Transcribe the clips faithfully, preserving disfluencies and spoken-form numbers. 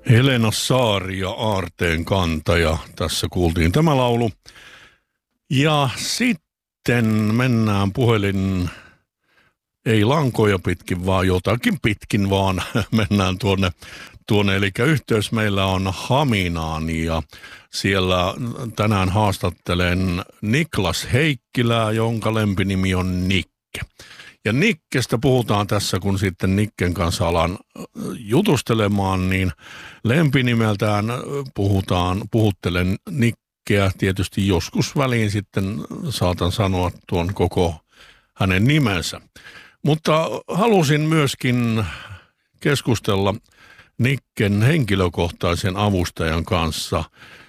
Helena Saari ja Aarteen kantaja. Tässä kuultiin tämä laulu. Ja sitten mennään puhelin, ei lankoja pitkin, vaan jotakin pitkin, vaan mennään tuonne, tuonne. Eli yhteys meillä on Haminaan ja siellä tänään haastattelen Niklas Heikkilää, jonka lempinimi on Nikke. Ja Nikkestä puhutaan tässä, kun sitten Nikken kanssa alan jutustelemaan, niin lempinimeltään puhutaan, puhuttelen Nikkeä. Tietysti joskus väliin sitten saatan sanoa tuon koko hänen nimensä. Mutta halusin myöskin keskustella Nikken henkilökohtaisen avustajan kanssa.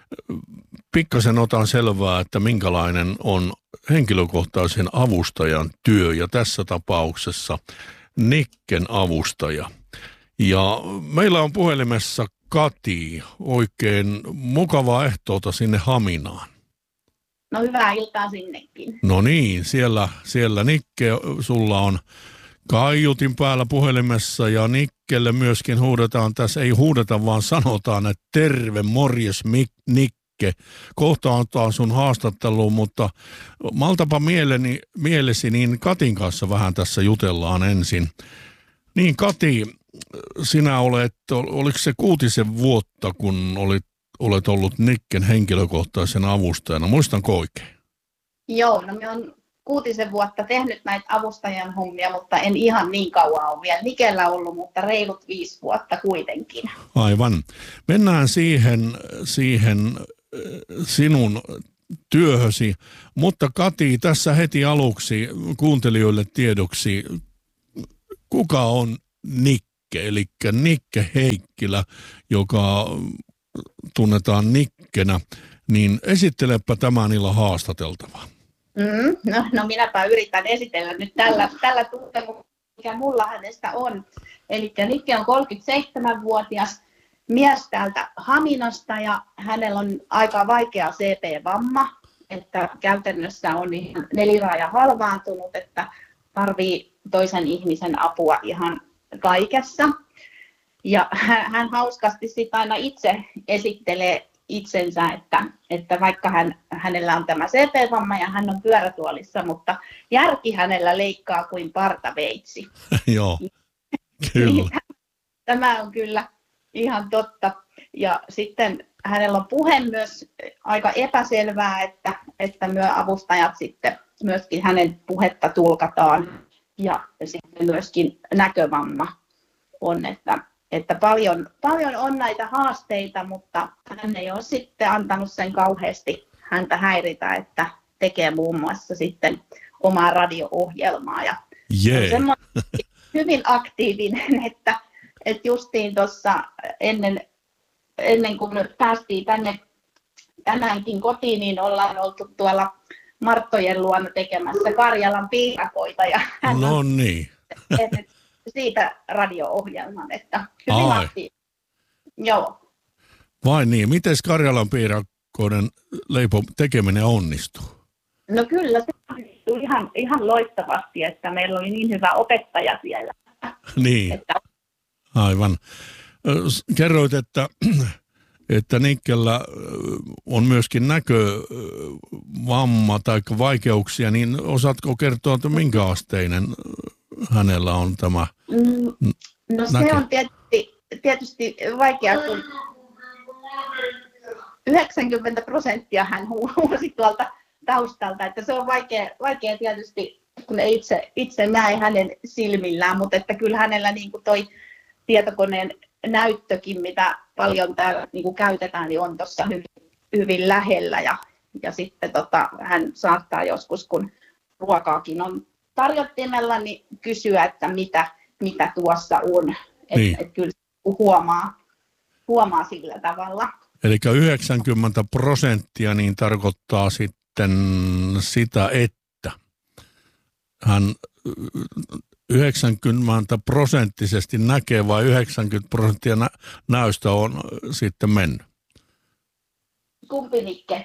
Pikkasen otan selvää, että minkälainen on henkilökohtaisen avustajan työ ja tässä tapauksessa Nikken avustaja. Ja meillä on puhelimessa Kati, oikein mukavaa ehtoota sinne Haminaan. No hyvää iltaa sinnekin. No niin, siellä, siellä Nikke, sulla on kaiutin päällä puhelimessa ja Nikkelle myöskin huudetaan tässä, ei huudeta vaan sanotaan, että terve, morjes Nikke. Kohta ottaa sun haastatteluun, mutta maltapa mieleni, mielesi, niin Katin kanssa vähän tässä jutellaan ensin. Niin Kati, sinä olet, oliko se kuutisen vuotta, kun olit, olet ollut Nikken henkilökohtaisen avustajana, muistanko oikein? Joo, no me on kuutisen vuotta tehnyt näitä avustajan hommia, mutta en ihan niin kauan ole vielä Nikellä ollut, mutta reilut viisi vuotta kuitenkin. Aivan. Mennään siihen, siihen sinun työhösi, mutta Kati, tässä heti aluksi kuuntelijoille tiedoksi, kuka on Nikke, eli Nikke Heikkilä, joka tunnetaan Nikkenä, niin esittelepä tämän illan haastateltavaa. Mm, no, no minäpä yritän esitellä nyt tällä, tällä tuntemuksella, mikä mulla hänestä on. Eli Nikke on kolmekymmentäseitsemänvuotias mies täältä Haminasta ja hänellä on aika vaikea C P-vamma, että käytännössä on ihan neliraaja halvaantunut, että tarvii toisen ihmisen apua ihan kaikessa. Ja hän hauskasti sitten aina itse esittelee itsensä, että, että vaikka hän, hänellä on tämä C P-vamma ja hän on pyörätuolissa, mutta järki hänellä leikkaa kuin partaveitsi. Joo, kyllä. Tämä on kyllä ihan totta. Ja sitten hänellä on puhe myös aika epäselvää, että, että myö avustajat sitten myöskin hänen puhetta tulkataan. Ja sitten myöskin näkövamma on, että, että paljon, paljon on näitä haasteita, mutta hän ei ole sitten antanut sen kauheasti häntä häiritä, että tekee muun muassa sitten omaa radio-ohjelmaa. Ja yeah. On semmoinen hyvin aktiivinen, että että justiin tuossa ennen, ennen kuin päästiin tänne tänäänkin kotiin, niin ollaan oltu tuolla Marttojen luona tekemässä Karjalan piirakoita. Ja hän no on niin. tehnyt siitä radio-ohjelman, että hyvin Ai. aktiivinen. Joo. Vai niin, miten Karjalan piirakoiden leipo tekeminen onnistuu? No kyllä, se onnistui ihan, ihan loistavasti, että meillä oli niin hyvä opettaja siellä. Niin. Että Aivan. Kerroit, että, että Nikkellä on myöskin näkövamma tai vaikeuksia, niin osaatko kertoa, että minkä asteinen hänellä on tämä No se näkö? on tietysti, tietysti vaikea, kun yhdeksänkymmentä prosenttia hän huusi tuolta taustalta, että se on vaikea, vaikea tietysti, kun ei itse, itse näe hänen silmillään, mutta että kyllä hänellä niin kuin toi tietokoneen näyttökin, mitä paljon täällä niin kuin käytetään, niin on tuossa hyvin, hyvin lähellä. Ja, ja sitten tota, hän saattaa joskus, kun ruokaakin on tarjottimella, niin kysyä, että mitä, mitä tuossa on. Niin. Että et kyllä huomaa, huomaa sillä tavalla. Eli yhdeksänkymmentä prosenttia niin tarkoittaa sitten sitä, että hän yhdeksänkymmentä prosenttisesti näkee vai yhdeksänkymmentä prosenttia nä- näystä on sitten mennyt? Kumpi Nikke?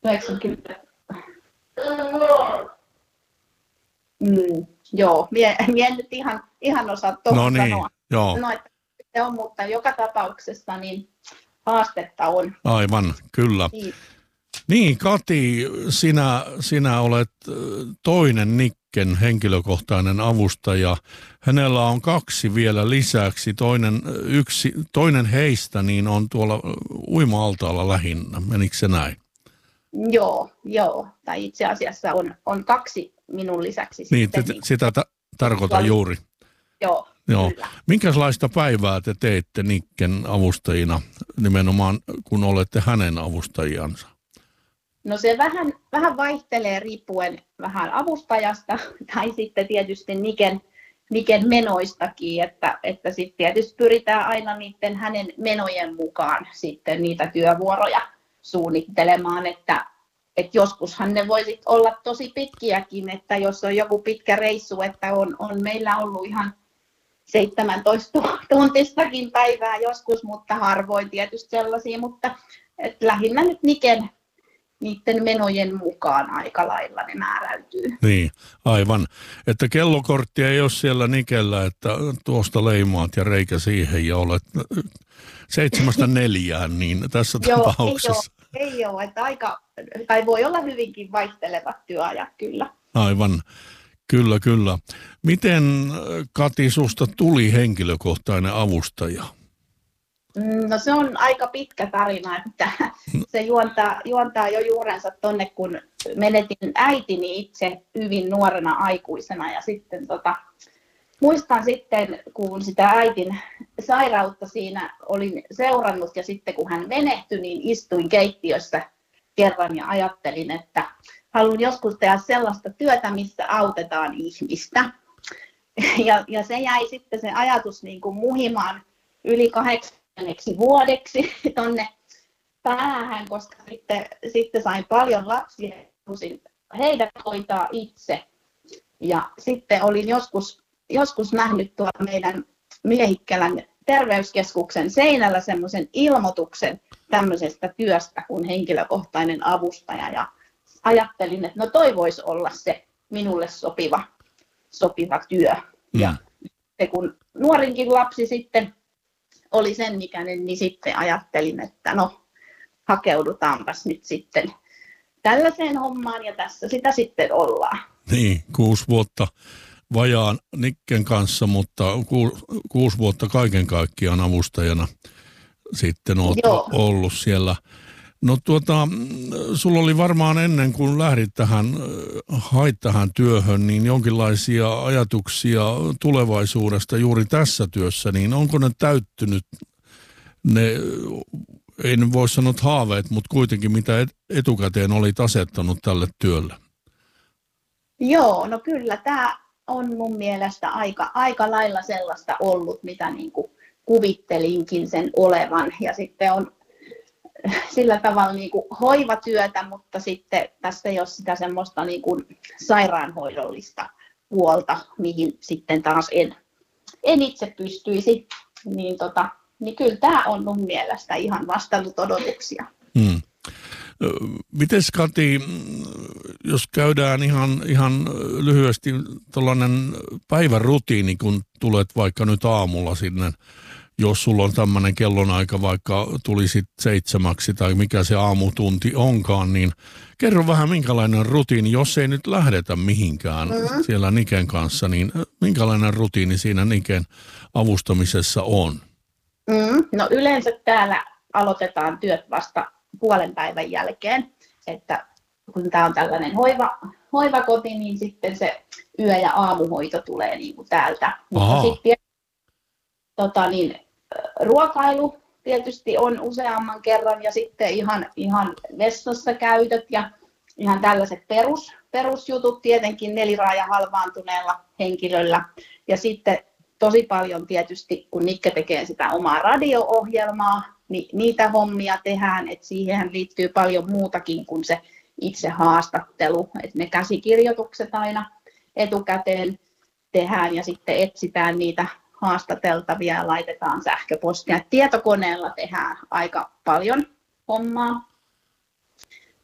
yhdeksänkymmentä. Mm, joo, mie, mie en nyt ihan, ihan osaa tuohon No niin, sanoa. joo. No, että se on, mutta joka tapauksessa niin haastetta on. Aivan, kyllä. Niin. Niin, Kati, sinä, sinä olet toinen Nikken henkilökohtainen avustaja. Hänellä on kaksi vielä lisäksi. Toinen, yksi, toinen heistä niin on tuolla uima-altaalla lähinnä. Menikö se näin? Joo, joo. Tai itse asiassa on, on kaksi minun lisäksi. Niin, sitten, te, niin sitä ta- tarkoitan juuri. Joo, Joo. kyllä. Minkälaista päivää te teette Nikken avustajina, nimenomaan kun olette hänen avustajansa? No se vähän, vähän vaihtelee riippuen vähän avustajasta tai sitten tietysti Niken, Niken menoistakin, että, että sitten tietysti pyritään aina niiden hänen menojen mukaan sitten niitä työvuoroja suunnittelemaan, että, että joskushan ne voisi olla tosi pitkiäkin, että jos on joku pitkä reissu, että on, on meillä ollut ihan seitsemäntoista tuntistakin päivää joskus, mutta harvoin tietysti sellaisia, mutta että lähinnä nyt Niken niiden menojen mukaan aika lailla ne määräytyy. Niin, aivan. Että kellokorttia ei ole siellä Nikellä, että tuosta leimaat ja reikä siihen ja olet seitsemästä neljään, niin tässä Joo, tapauksessa. Ei ole, ei ole, että aika, tai voi olla hyvinkin vaihtelevat työajat kyllä. Aivan, kyllä, kyllä. Miten, Kati, susta tuli henkilökohtainen avustaja? No se on aika pitkä tarina, että se juontaa, juontaa jo juurensa tonne, kun menetin äitini itse hyvin nuorena aikuisena ja sitten tota, muistan sitten, kun sitä äitin sairautta siinä olin seurannut ja sitten kun hän menehtyi, niin istuin keittiössä kerran ja ajattelin, että haluan joskus tehdä sellaista työtä, missä autetaan ihmistä. Ja, ja se jäi sitten se ajatus niin kuin muhimaan yli kahdeksaneksi vuodeksi tonne päähän, koska sitten, sitten sain paljon lapsia, halusin heidät hoitaa itse. Ja sitten olin joskus, joskus nähnyt tuolla meidän Miehikkälän terveyskeskuksen seinällä semmoisen ilmoituksen tämmöisestä työstä kuin henkilökohtainen avustaja. Ja ajattelin, että no toi voisi olla se minulle sopiva, sopiva työ. Mm. Ja kun nuorinkin lapsi sitten oli sen ikäinen, niin sitten ajattelin, että no hakeudutaanpas nyt sitten tällaiseen hommaan ja tässä sitä sitten ollaan. Niin, kuusi vuotta vajaan Nikken kanssa, mutta ku, kuusi vuotta kaiken kaikkiaan avustajana sitten olet Joo. ollut siellä. No tuota, sulla oli varmaan ennen kuin lähdit tähän, hait tähän työhön, niin jonkinlaisia ajatuksia tulevaisuudesta juuri tässä työssä, niin onko ne täyttynyt ne, ei nyt voi sanoa haaveet, mutta kuitenkin mitä etukäteen olit asettanut tälle työlle? Joo, no kyllä tämä on mun mielestä aika, aika lailla sellaista ollut, mitä niin kuin kuvittelinkin sen olevan ja sitten on sillä tavalla niin kuin hoivatyötä, mutta sitten tässä ei ole sitä semmoista niin kuin sairaanhoidollista puolta, mihin sitten taas en, en itse pystyisi, niin, tota, niin kyllä tämä on mun mielestä ihan vastannut odotuksia. Hmm. Mites Kati, jos käydään ihan, ihan lyhyesti tuollainen päivärutiini, kun tulet vaikka nyt aamulla sinne, jos sulla on tämmöinen kellonaika, vaikka tulisit seitsemäksi tai mikä se aamutunti onkaan, niin kerro vähän minkälainen rutiini, jos ei nyt lähdetä mihinkään mm-hmm. siellä Niken kanssa, niin minkälainen rutiini siinä Niken avustamisessa on? Mm, no yleensä täällä aloitetaan työt vasta puolen päivän jälkeen, että kun tämä on tällainen hoiva, hoivakoti, niin sitten se yö- ja aamuhoito tulee niin kuin täältä. Mutta sitten tota, niin, ruokailu tietysti on useamman kerran ja sitten ihan, ihan vessassa käytöt ja ihan tällaiset perus, perusjutut tietenkin neliraaja halvaantuneella henkilöllä. Ja sitten tosi paljon tietysti, kun Nikke tekee sitä omaa radio-ohjelmaa, niin niitä hommia tehdään, että siihen liittyy paljon muutakin kuin se itse haastattelu. Että ne käsikirjoitukset aina etukäteen tehdään ja sitten etsitään niitä haastateltavia ja laitetaan sähköpostia. Tietokoneella tehdään aika paljon hommaa.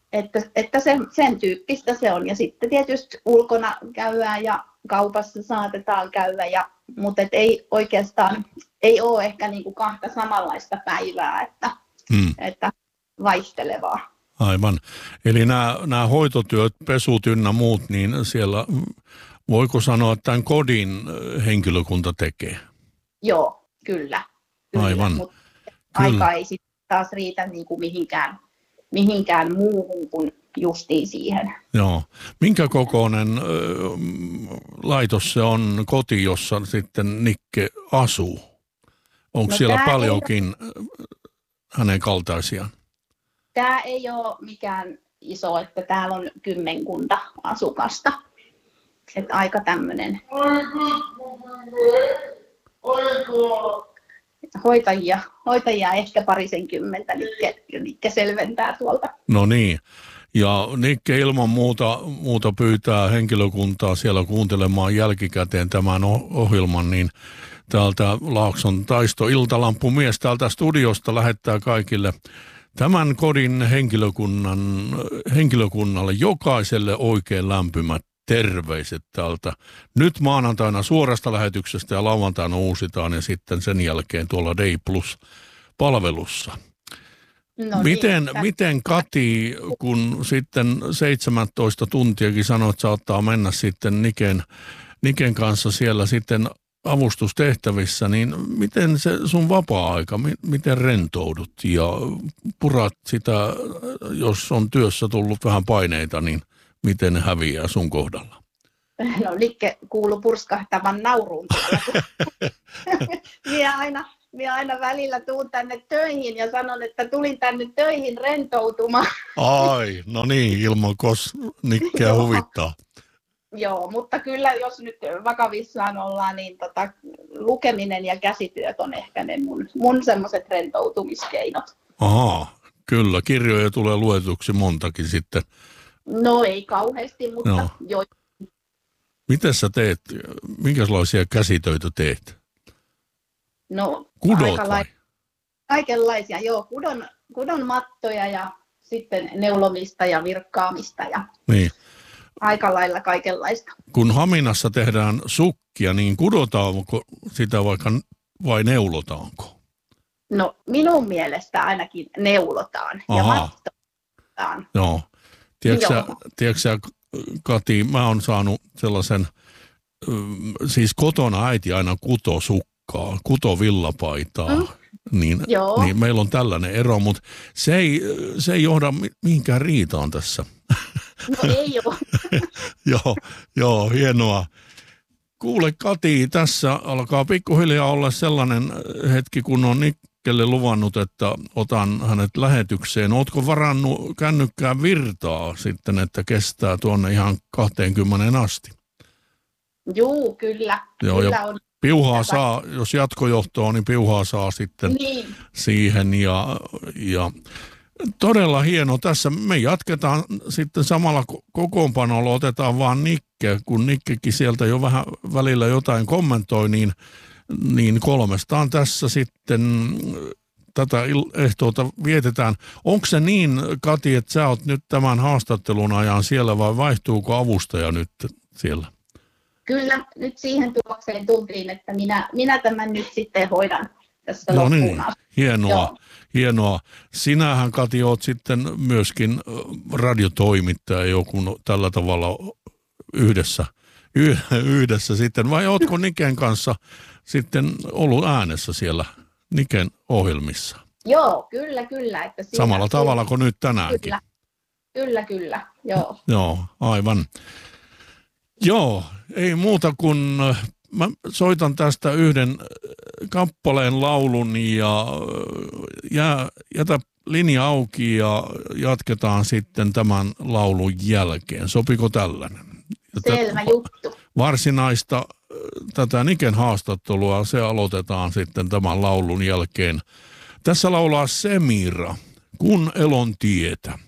että, että sen, sen tyyppistä se on. Ja sitten tietysti ulkona käydään ja kaupassa saatetaan käydä, ja, mutta et ei oikeastaan ei ole ehkä niin kuin kahta samanlaista päivää, että, hmm. että vaihtelevaa. Aivan. Eli nämä, nämä hoitotyöt, pesut ynnä muut, niin siellä voiko sanoa, että tämän kodin henkilökunta tekee? Joo, kyllä. kyllä. Aivan. Mutta aika ei sitten taas riitä niin kuin mihinkään, mihinkään muuhun kuin justiin siihen. Joo. Minkä kokoinen ö, laitos se on koti, jossa sitten Nikke asuu? Onko no, siellä paljonkin ei... hänen kaltaisiaan? Tämä ei ole mikään iso, että täällä on kymmenkunta asukasta. Että aika tämmöinen hoitajia, hoitajia ehkä parisenkymmentä, Nikke, Nikke selventää tuolta. No niin. Ja Nikke ilman muuta, muuta pyytää henkilökuntaa siellä kuuntelemaan jälkikäteen tämän ohjelman, niin täältä Laakson Taisto Iltalampumies täältä studiosta lähettää kaikille tämän kodin henkilökunnan, henkilökunnalle jokaiselle oikein lämpimät terveiset täältä. Nyt maanantaina suorasta lähetyksestä ja lauantaina uusitaan ja sitten sen jälkeen tuolla Day Plus-palvelussa. No miten, niin, miten Kati, kun sitten seitsemäntoista tuntiakin sanoit, saattaa mennä sitten Niken, Niken kanssa siellä sitten avustustehtävissä, niin miten se sun vapaa-aika, miten rentoudut ja purat sitä, jos on työssä tullut vähän paineita, niin miten ne häviää sun kohdalla? No Nikke kuului purskahtavan nauruun tuolla. minä, aina, minä aina välillä tuun tänne töihin ja sanon, että tulin tänne töihin rentoutumaan. Ai, no niin, ilman kos Nikkeä huvittaa. Joo, mutta kyllä jos nyt vakavissaan ollaan, niin tota, lukeminen ja käsityöt on ehkä ne mun, mun semmoiset rentoutumiskeinot. Ahaa, kyllä. Kirjoja tulee luetuksi montakin sitten. No ei kauheasti, mutta no. jo. Miten sä teet? Minkälaisia käsitöitä teet? No, Kudot vai? vai? Kaikenlaisia, joo. Kudon, kudon mattoja ja sitten neulomista ja virkkaamista ja niin. Aika lailla kaikenlaista. Kun Haminassa tehdään sukkia, niin kudotaanko sitä vaikka vai neulotaanko? No minun mielestä ainakin neulotaan. Aha. Ja mattotaan. Joo. Tiedätkö, Joo. tiedätkö sä, Kati, mä oon saanut sellaisen, siis kotona äiti aina kuto sukkaa, kuto villapaitaa. Mm. Niin, niin meillä on tällainen ero, mutta se ei, se ei johda mihinkään riitaan tässä. No ei ole. joo, joo, hienoa. Kuule Kati, tässä alkaa pikkuhiljaa olla sellainen hetki, kun on Nikkelle luvannut, että otan hänet lähetykseen. Ootko varannut kännykkään virtaa sitten, että kestää tuonne ihan kaksikymmentä asti? Juu, kyllä. Joo, kyllä ja on. Piuhaa saa, jos jatkojohtoa, niin piuhaa saa sitten niin. siihen ja... ja todella hieno. Tässä me jatketaan sitten samalla kokoonpanolla, otetaan vaan Nikke, kun Nikkekin sieltä jo vähän välillä jotain kommentoi, niin, niin kolmestaan tässä sitten tätä ehtoota vietetään. Onko se niin, Kati, että sä oot nyt tämän haastattelun ajan siellä vai vaihtuuko avustaja nyt siellä? Kyllä, nyt siihen tulokseen tultiin, että minä, minä tämän nyt sitten hoidan tässä no loppuun. Niin, hienoa. Joo. Hienoa. Sinähän, Kati, oot sitten myöskin radiotoimittaja joku tällä tavalla yhdessä, yhdessä sitten. Vai ootko Niken kanssa sitten ollut äänessä siellä Niken ohjelmissa? Joo, kyllä, kyllä. Että siinä, samalla tavalla kuin nyt tänäänkin. Kyllä, kyllä, kyllä. Joo. Joo, aivan. Joo, ei muuta kuin... Mä soitan tästä yhden kappaleen laulun ja jää, jätä linja auki ja jatketaan sitten tämän laulun jälkeen. Sopiko tällainen? Selvä juttu. Varsinaista tätä Niken haastattelua, se aloitetaan sitten tämän laulun jälkeen. Tässä laulaa Semira, Kun elon tietä.